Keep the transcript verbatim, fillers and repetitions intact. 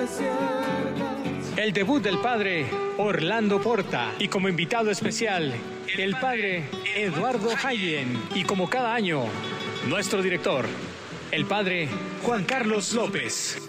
El debut del padre Orlando Porta y como invitado especial el padre Eduardo Haydn y como cada año nuestro director, el padre Juan Carlos López.